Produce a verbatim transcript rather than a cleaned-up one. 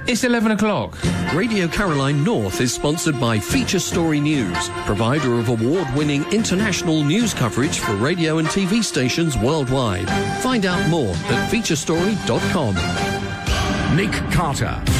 It's eleven o'clock. Radio Caroline North is sponsored by Feature Story News, provider of award-winning international news coverage for radio and T V stations worldwide. Find out more at feature story dot com. Nick Carter.